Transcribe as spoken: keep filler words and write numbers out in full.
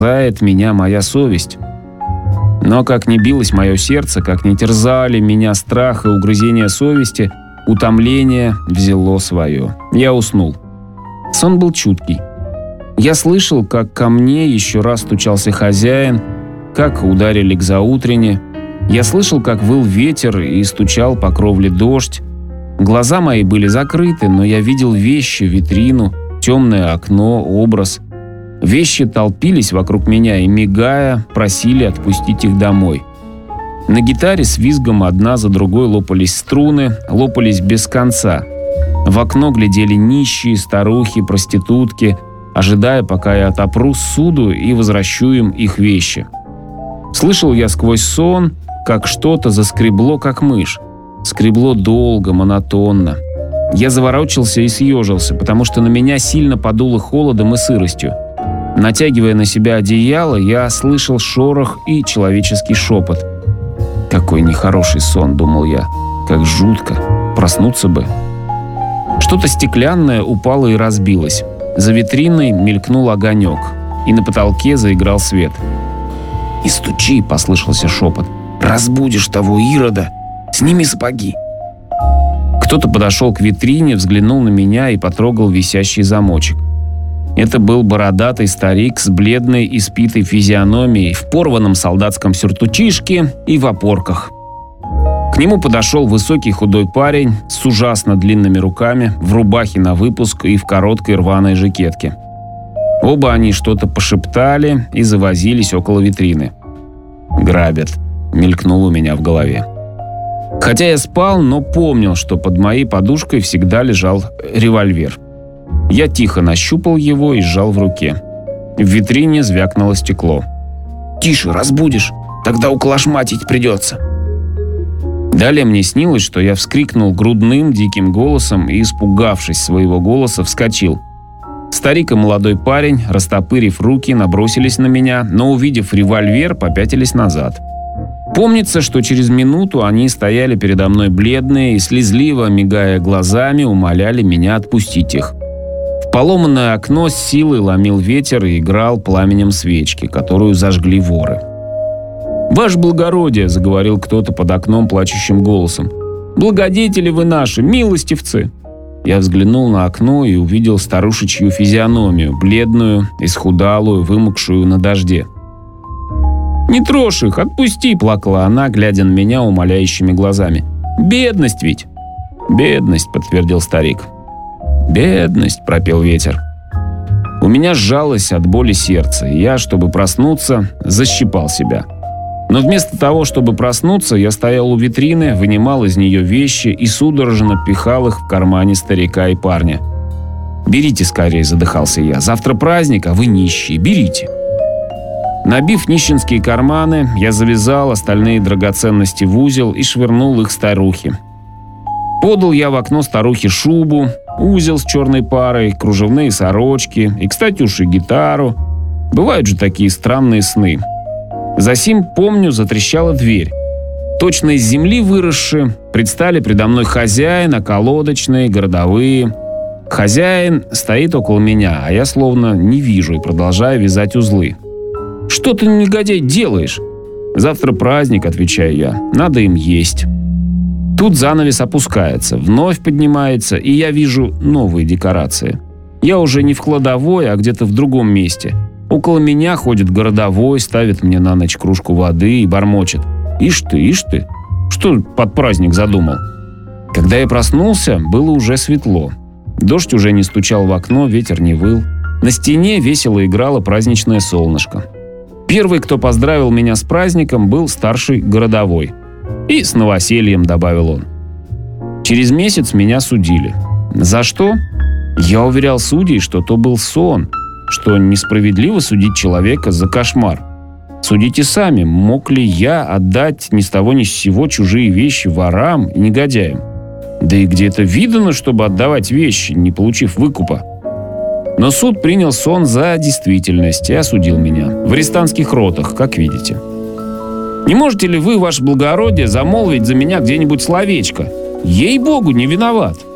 терзает меня моя совесть. Но как ни билось мое сердце, как ни терзали меня страх и угрызение совести, утомление взяло свое. Я уснул. Сон был чуткий. Я слышал, как ко мне еще раз стучался хозяин, как ударили к заутрене. Я слышал, как выл ветер и стучал по кровле дождь. Глаза мои были закрыты, но я видел вещи, витрину, темное окно, образ. Вещи толпились вокруг меня и, мигая, просили отпустить их домой. На гитаре с визгом одна за другой лопались струны, лопались без конца. В окно глядели нищие, старухи, проститутки, ожидая, пока я отопру суду и возвращу им их вещи. Слышал я сквозь сон, как что-то заскребло, как мышь. Скребло долго, монотонно. Я заворочился и съежился, потому что на меня сильно подуло холодом и сыростью. Натягивая на себя одеяло, я слышал шорох и человеческий шепот. «Какой нехороший сон», — думал я. «Как жутко. Проснуться бы». Что-то стеклянное упало и разбилось. За витриной мелькнул огонек, и на потолке заиграл свет. «Не стучи», — послышался шепот. «Разбудишь того Ирода. Сними сапоги». Кто-то подошел к витрине, взглянул на меня и потрогал висящий замочек. Это был бородатый старик с бледной, испитой физиономией, в порванном солдатском сюртучишке и в опорках. К нему подошел высокий худой парень с ужасно длинными руками, в рубахе на выпуск и в короткой рваной жакетке. Оба они что-то пошептали и завозились около витрины. «Грабят», — мелькнуло у меня в голове. Хотя я спал, но помнил, что под моей подушкой всегда лежал револьвер. Я тихо нащупал его и сжал в руке. В витрине звякнуло стекло. «Тише, разбудишь, тогда уколошматить придется». Далее мне снилось, что я вскрикнул грудным диким голосом и, испугавшись своего голоса, вскочил. Старик и молодой парень, растопырив руки, набросились на меня, но, увидев револьвер, попятились назад. Помнится, что через минуту они стояли передо мной бледные и, слезливо мигая глазами, умоляли меня отпустить их. В поломанное окно с силой ломил ветер и играл пламенем свечки, которую зажгли воры. «Ваше благородие», — заговорил кто-то под окном плачущим голосом, — «благодетели вы наши, милостивцы». Я взглянул на окно и увидел старушечью физиономию, бледную, исхудалую, вымокшую на дожде. «Не трожь их, отпусти», — плакала она, глядя на меня умоляющими глазами. «Бедность ведь». «Бедность», — подтвердил старик. «Бедность», — пропел ветер. У меня сжалось от боли сердце, и я, чтобы проснуться, защипал себя. Но вместо того, чтобы проснуться, я стоял у витрины, вынимал из нее вещи и судорожно пихал их в кармане старика и парня. «Берите скорее», — задыхался я. «Завтра праздник, а вы нищие. Берите». Набив нищенские карманы, я завязал остальные драгоценности в узел и швырнул их старухе. Подал я в окно старухе шубу, узел с черной парой, кружевные сорочки и, кстати уж, и гитару. Бывают же такие странные сны. Засим, помню, затрещала дверь. Точно из земли выросшие, предстали предо мной хозяин, околодочные, городовые. Хозяин стоит около меня, а я словно не вижу и продолжаю вязать узлы. «Что ты, негодяй, делаешь?» «Завтра праздник», — отвечаю я, — «надо им есть». Тут занавес опускается, вновь поднимается, и я вижу новые декорации. Я уже не в кладовой, а где-то в другом месте. Около меня ходит городовой, ставит мне на ночь кружку воды и бормочет. «Ишь ты, ишь ты, что под праздник задумал?» Когда я проснулся, было уже светло. Дождь уже не стучал в окно, ветер не выл. На стене весело играло праздничное солнышко. Первый, кто поздравил меня с праздником, был старший городовой. «И с новосельем», — добавил он. Через месяц меня судили. За что? Я уверял судей, что то был сон, что несправедливо судить человека за кошмар. Судите сами, мог ли я отдать ни с того ни с сего чужие вещи ворам и негодяям? Да и где-то видано, чтобы отдавать вещи, не получив выкупа. Но суд принял сон за действительность и осудил меня. В арестантских ротах, как видите. Не можете ли вы, ваше благородие, замолвить за меня где-нибудь словечко? Ей-богу, не виноват.